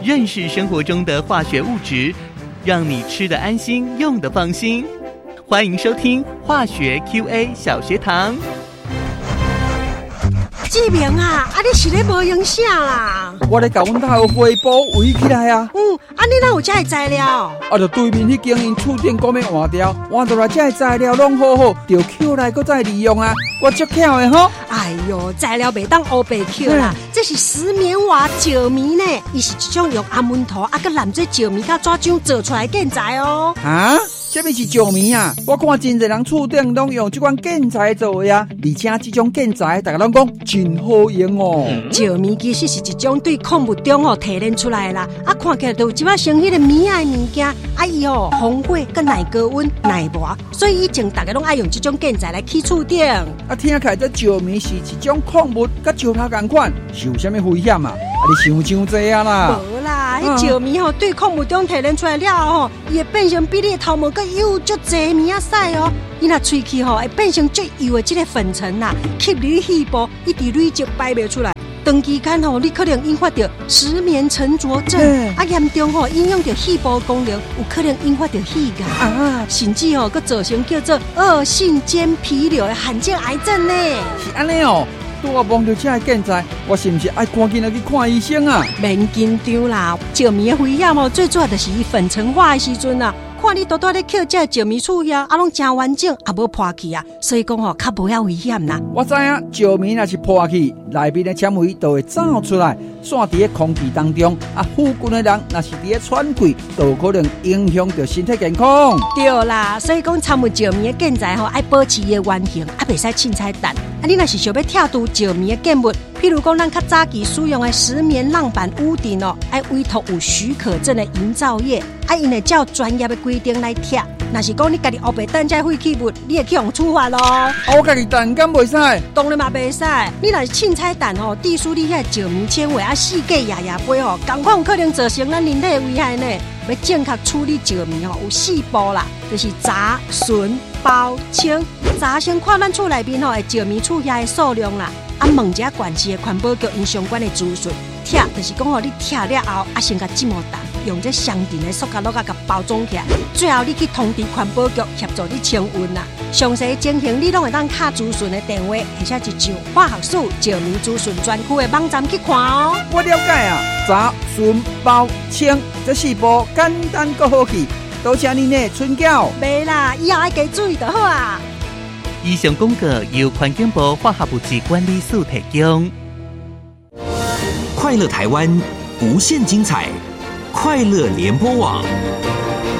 认识生活中的化学物质，让你吃得安心，用得放心。欢迎收听化学 QA 小学堂。 志明啊，你是咧无影啥啦？ 我咧甲阮大学汇报围起来啊。 你哪有这个材料？ 就对面迄间因厝顶讲要换掉，换倒来这个材料拢好好，着捡来搁再利用啊！我足巧的吼。 哎哟，材料袂当黑白捡啦，这是石棉瓦石棉呢，伊是一种用阿门头甲染做石棉甲纸浆做出来的建材哦。 啊？什么是石棉啊？我看真侪人厝顶拢用这款建材做的啊，而且这种建材大家拢讲真好用哦。 石棉其实是一种对矿物中提炼出来的啦，看起来都有一摆像迄个棉的物件，伊防火佮耐高温耐磨，所以以前大家拢爱用这种建材来起厝顶。 听起来这石棉是一种矿物，甲石头同款，是有啥物危险啊？你想这样啦？ 无啦，迄石棉对矿物中提炼出来了后，伊会变成比你的头毛佮油足侪棉仔细哦。你若吹气会变成最油的这个粉尘啦，吸入你细胞，一直累积排袂出来。长期间你可能引发到石棉沉着症，严重影响到细胞功能，有可能引发到肺癌甚至佫造成叫做恶性间皮瘤的罕见癌症呢。 是安尼哦。拄我望到这个建材，我是不是爱赶紧来去看医生啊？ 免紧张啦，石棉的危险最主要就是伊粉尘化的时阵啊。看你多多咧捡这石棉厝呀，拢真完整，也无破去啊，所以讲较无遐危险啦。 我知影石棉若是破去，内面的纤维都会走出来，散伫空气当中，附近的人若是伫咧喘气，都有可能影响到身体健康。 对啦，所以讲参与石棉的建材爱保持伊的原形，袂使凊彩弹。你若是想要跳除石棉的建物，譬如讲咱较早期使用的石棉浪板屋顶爱委托有许可证的营造业，因会照专业的规定来贴。若是讲你家己黑白弹这废弃物，你会去用处罚咯。 我家己弹敢袂使？ 当然嘛袂使。你若是凊彩弹滴输你遐石棉纤维四价牙牙杯同款有可能造成咱人体的危害呢。要正确处理石棉有4步啦，就是砸、损、包、清。砸先看咱厝内面的石棉厝遐的数量啦，问一下管市的环保局因相关的资讯。贴就是讲你贴了后，先甲浸毛蛋用这相定的塑胶袋甲包装起来，最后你去通知环保局协助你清运啦。详细情形你拢会当卡资讯的电话，或者是上化学署石棉资讯专区的网站去看哦。 我了解啊，砸、损、包、清这4步简单又好记，多谢您的春教。 袂啦，以后爱加注意就好啊。 以上广告由环境部化学物质管理署提供。 快乐台湾，无限精彩，快乐联播网。